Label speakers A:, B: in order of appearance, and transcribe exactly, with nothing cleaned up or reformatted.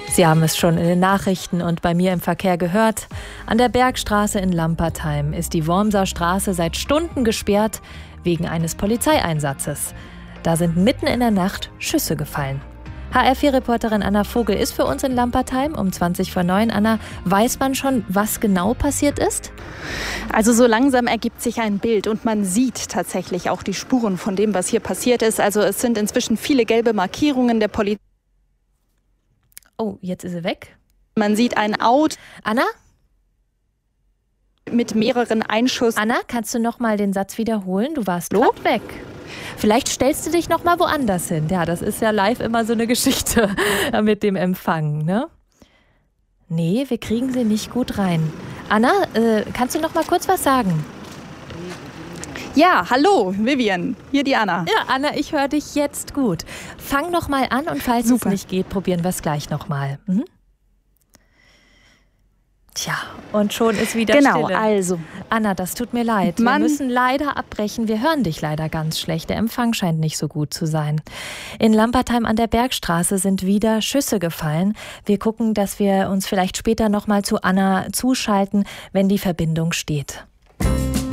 A: Sie haben es schon in den Nachrichten und bei mir im Verkehr gehört. An der Bergstraße in Lampertheim ist die Wormser Straße seit Stunden gesperrt wegen eines Polizeieinsatzes. Da sind mitten in der Nacht Schüsse gefallen. H R vier Reporterin Anna Vogel ist für uns in Lampertheim um zwanzig vor neun. Anna, weiß man schon, was genau passiert ist?
B: Also so langsam ergibt sich ein Bild und man sieht tatsächlich auch die Spuren von dem, was hier passiert ist. Also es sind inzwischen viele gelbe Markierungen der Polizei.
A: Oh, jetzt ist sie weg.
B: Man sieht ein Auto.
A: Anna?
B: Mit mehreren Einschüssen.
A: Anna, kannst du noch mal den Satz wiederholen? Du warst gerade weg. Vielleicht stellst du dich noch mal woanders hin. Ja, das ist ja live immer so eine Geschichte mit dem Empfang, ne? Nee, wir kriegen sie nicht gut rein. Anna, äh, kannst du noch mal kurz was sagen?
B: Ja, hallo, Vivian. Hier die Anna.
A: Ja, Anna, ich höre dich jetzt gut. Fang noch mal an und falls
B: Super.
A: es nicht geht, probieren wir es gleich noch mal. Mhm. Tja, und schon ist wieder
B: Genau,
A: Stille.
B: also.
A: Anna, das tut mir leid. Wir
B: Mann.
A: müssen leider abbrechen. Wir hören dich leider ganz schlecht. Der Empfang scheint nicht so gut zu sein. In Lampertheim an der Bergstraße sind wieder Schüsse gefallen. Wir gucken, dass wir uns vielleicht später noch mal zu Anna zuschalten, wenn die Verbindung steht.